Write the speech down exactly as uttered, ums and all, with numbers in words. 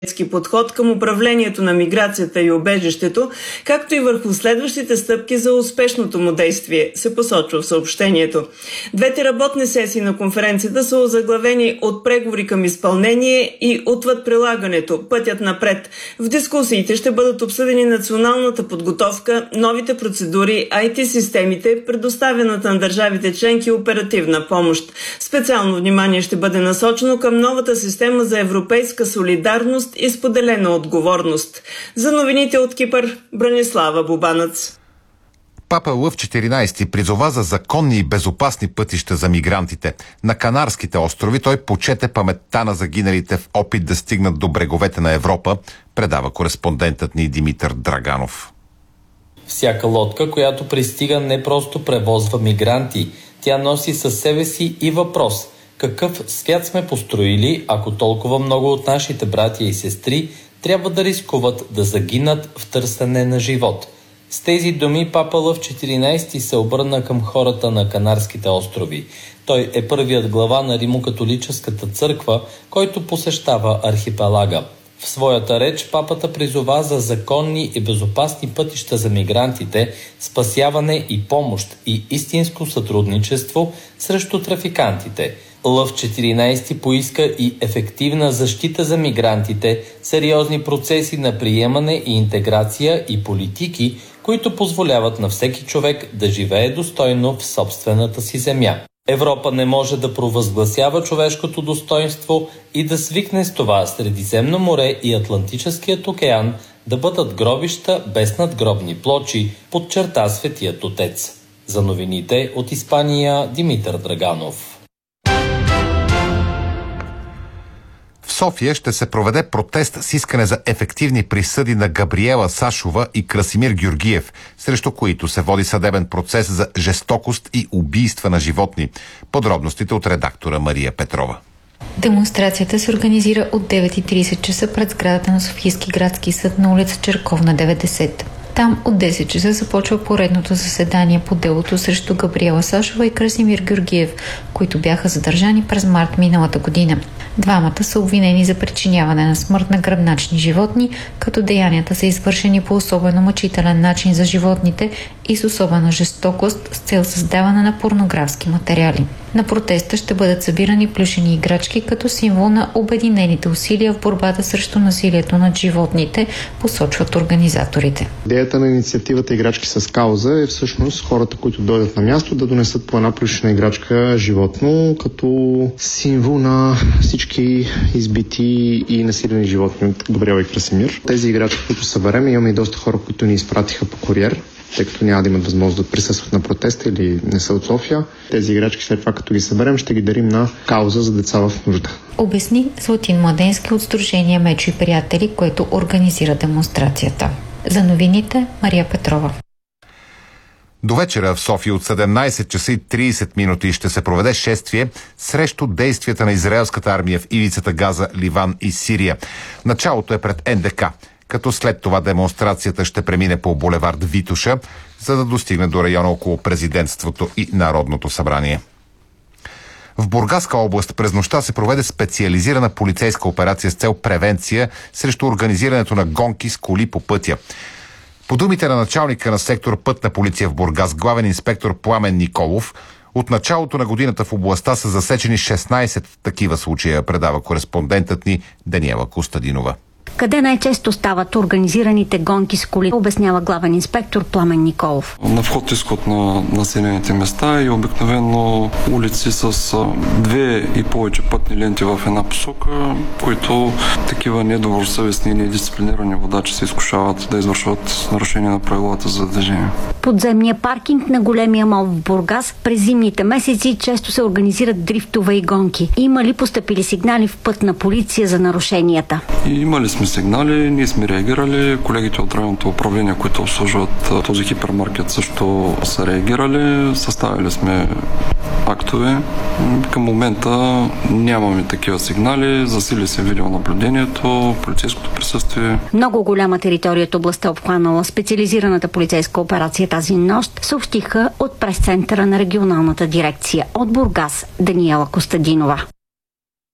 подход към управлението на миграцията и убежището, както и върху следващите стъпки за успешното му действие, се посочва в съобщението. Двете работни сесии на конференцията са озаглавени от преговори към изпълнение и отвъд прилагането, пътят напред. В дискусиите ще бъдат обсъдени националната подготовка, новите процедури, ай ти-системите, предоставената на държавите членки оперативна помощ. Специално внимание ще бъде насочено към новата система за европейска солидарност и споделена отговорност. За новините от Кипър, Бранислава Бубанец. Папа Лъв четиринайсети призова за законни и безопасни пътища за мигрантите. На Канарските острови той почете паметта на загиналите в опит да стигнат до бреговете на Европа, предава кореспондентът ни Димитър Драганов. Всяка лодка, която пристига, не просто превозва мигранти. Тя носи със себе си и въпрос: какъв свят сме построили, ако толкова много от нашите братя и сестри трябва да рискуват да загинат в търсене на живот? С тези думи папа Лъв четиринайсети се обърна към хората на Канарските острови. Той е първият глава на Римокатолическата църква, който посещава архипелага. В своята реч папата призова за законни и безопасни пътища за мигрантите, спасяване и помощ и истинско сътрудничество срещу трафикантите. Лъв четиринайсети поиска и ефективна защита за мигрантите, сериозни процеси на приемане и интеграция и политики, които позволяват на всеки човек да живее достойно в собствената си земя. Европа не може да провъзгласява човешкото достоинство и да свикне с това Средиземно море и Атлантическият океан да бъдат гробища без надгробни плочи, подчерта Светият Отец. За новините от Испания, Димитър Драганов. В София ще се проведе протест с искане за ефективни присъди на Габриела Сашова и Красимир Георгиев, срещу които се води съдебен процес за жестокост и убийства на животни. Подробностите от редактора Мария Петрова. Демонстрацията се организира от девет и трийсет часа пред сградата на Софийски градски съд на улица Черковна деветдесет. Там от десет часа започва поредното заседание по делото срещу Габриела Сашова и Красимир Георгиев, които бяха задържани през март миналата година. Двамата са обвинени за причиняване на смърт на гръбначни животни, като деянията са извършени по особено мъчителен начин за животните и с особена жестокост с цел създаване на порнографски материали. На протеста ще бъдат събирани плюшени играчки като символ на обединените усилия в борбата срещу насилието над животните, посочват организаторите. Идеята на инициативата Играчки с кауза е всъщност хората, които дойдат на място, да донесат по една плюшена играчка животно, като символ на всички избити и насилени животни от Габриела и Красимир. Тези играчки, които съберем, имаме и доста хора, които ни изпратиха по куриер, тъй като няма да имат възможност да присъстват на протеста или не са от София. Тези играчки след това, като ги съберем, ще ги дарим на кауза за деца в нужда. Обясни Златин Младенски от Сдружение Мечо и приятели, което организира демонстрацията. За новините Мария Петрова. До вечера в София от седемнайсет часа и трийсет минути ще се проведе шествие срещу действията на израелската армия в ивицата Газа, Ливан и Сирия. Началото е пред ен де ка, като след това демонстрацията ще премине по булевард Витоша, за да достигне до района около президентството и Народното събрание. В Бургаска област през нощта се проведе специализирана полицейска операция с цел превенция срещу организирането на гонки с коли по пътя. По думите на началника на сектор Пътна полиция в Бургас, главен инспектор Пламен Николов, от началото на годината в областта са засечени шестнайсет такива случая, предава кореспондентът ни Даниела Костадинова. Къде най-често стават организираните гонки с коли, обяснява главен инспектор Пламен Николов. На вход-изход на населените места и обикновено улици с две и повече пътни ленти в една посока, които такива недобросъвестни и недисциплинирани водачи се изкушават да извършват нарушение на правилата за движение. Подземния паркинг на големия мол в Бургас през зимните месеци често се организират дрифтове и гонки. Има ли постъпили сигнали в Пътна полиция за нарушенията? И имали сме сигнали, ние сме реагирали, колегите от районното управление, които обслужват този хипермаркет, също са реагирали, съставили сме актове. Към момента нямаме такива сигнали, засили се видеонаблюдението, полицейското присъствие. Много голяма територия от областта обхванала специализираната полицейска операция тази нощ, съобщиха от прес-центъра на регионалната дирекция от Бургас Даниела Костадинова.